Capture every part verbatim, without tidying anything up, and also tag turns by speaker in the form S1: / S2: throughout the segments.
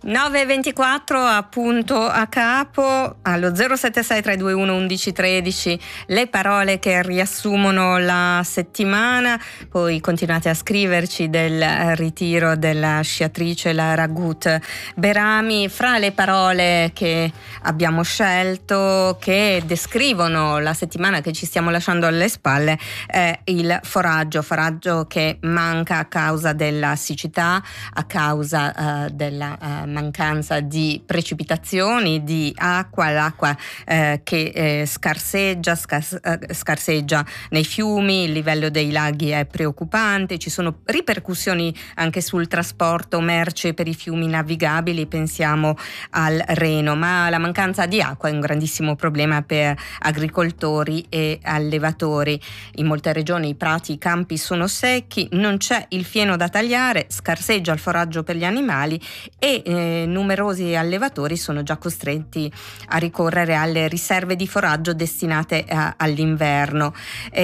S1: nove e ventiquattro appunto a capo, allo zero sette sei tre due uno undici tredici le parole che riassumono la settimana. Poi continuate a scriverci del ritiro della sciatrice la Ragut Berami. Fra le parole che abbiamo scelto, che descrivono la settimana che ci stiamo lasciando alle spalle, è il foraggio, foraggio che manca a causa della siccità, a causa uh, della uh, mancanza di precipitazioni, di acqua, l'acqua eh, che eh, scarseggia, scars- eh, scarseggia nei fiumi, il livello dei laghi è preoccupante, ci sono ripercussioni anche sul trasporto merci per i fiumi navigabili, pensiamo al Reno, ma la mancanza di acqua è un grandissimo problema per agricoltori e allevatori. In molte regioni i prati, i campi sono secchi, non c'è il fieno da tagliare, scarseggia il foraggio per gli animali e eh, numerosi allevatori sono già costretti a ricorrere alle riserve di foraggio destinate a, all'inverno.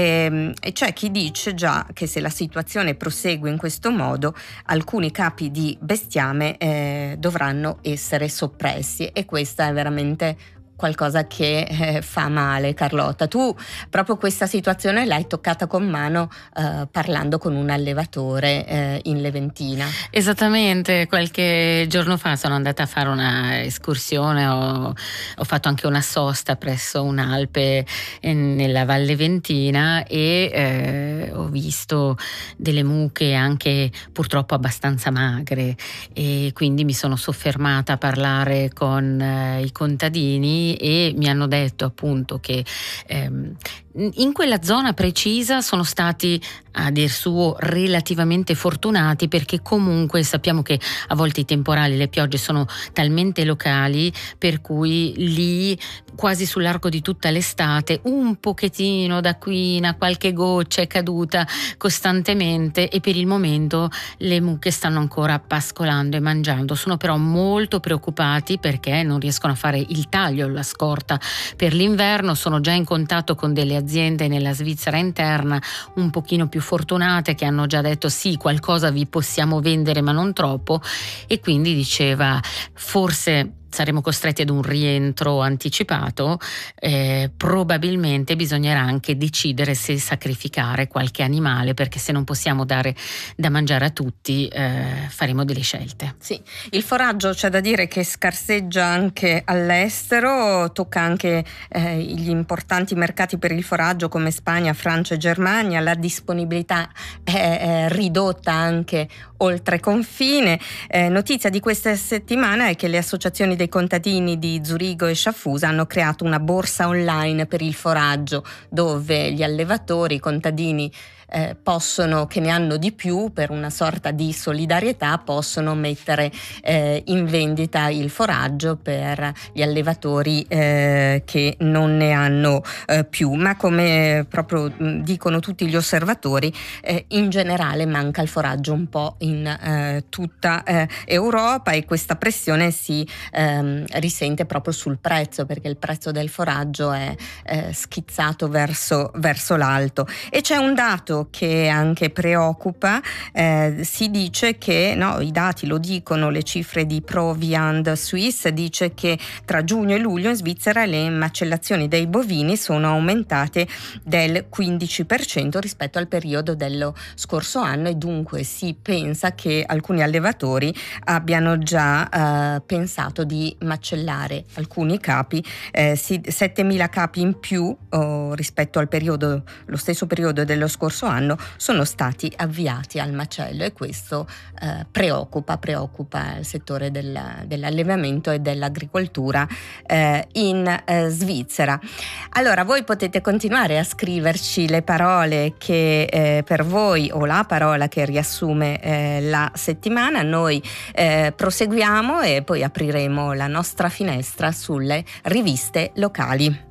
S1: E, e c'è chi dice già che se la situazione prosegue in questo modo alcuni capi di bestiame eh, dovranno essere soppressi, e questa è veramente qualcosa che eh, fa male. Carlotta, tu proprio questa situazione l'hai toccata con mano eh, parlando con un allevatore eh, in Leventina.
S2: Esattamente, qualche giorno fa sono andata a fare una escursione, ho, ho fatto anche una sosta presso un'alpe in, nella Valle Ventina e eh, ho visto delle mucche anche purtroppo abbastanza magre, e quindi mi sono soffermata a parlare con eh, i contadini e mi hanno detto appunto che ehm, in quella zona precisa sono stati, a dir suo, relativamente fortunati, perché comunque sappiamo che a volte i temporali, le piogge sono talmente locali per cui lì quasi sull'arco di tutta l'estate un pochettino d'acquina, qualche goccia è caduta costantemente, e per il momento le mucche stanno ancora pascolando e mangiando. Sono però molto preoccupati perché non riescono a fare il taglio, la scorta per l'inverno. Sono già in contatto con delle aziende nella Svizzera interna un pochino più fortunate che hanno già detto sì, qualcosa vi possiamo vendere ma non troppo, e quindi diceva forse saremo costretti ad un rientro anticipato, eh, probabilmente bisognerà anche decidere se sacrificare qualche animale, perché se non possiamo dare da mangiare a tutti eh, faremo delle scelte.
S1: Sì, il foraggio c'è da dire che scarseggia anche all'estero, tocca anche eh, gli importanti mercati per il foraggio come Spagna, Francia e Germania, la disponibilità è, è ridotta anche oltre confine. Eh, notizia di questa settimana è che le associazioni dei contadini di Zurigo e Sciaffusa hanno creato una borsa online per il foraggio, dove gli allevatori, i contadini eh, possono, che ne hanno di più, per una sorta di solidarietà, possono mettere eh, in vendita il foraggio per gli allevatori eh, che non ne hanno eh, più. Ma come proprio dicono tutti gli osservatori, eh, in generale manca il foraggio un po' in eh, tutta eh, Europa, e questa pressione si ehm, risente proprio sul prezzo, perché il prezzo del foraggio è eh, schizzato verso, verso l'alto. E c'è un dato che anche preoccupa, eh, si dice che, no, i dati lo dicono, le cifre di Proviand Suisse dice che tra giugno e luglio in Svizzera le macellazioni dei bovini sono aumentate del quindici per cento rispetto al periodo dello scorso anno, e dunque si pensa che alcuni allevatori abbiano già eh, pensato di macellare alcuni capi, eh, si, settemila capi in più oh, rispetto al periodo, lo stesso periodo dello scorso anno, sono stati avviati al macello, e questo eh, preoccupa, preoccupa il settore della, dell'allevamento e dell'agricoltura eh, in eh, Svizzera. Allora, voi potete continuare a scriverci le parole che eh, per voi, o la parola che riassume eh, la settimana. Noi eh, proseguiamo e poi apriremo la nostra finestra sulle riviste locali.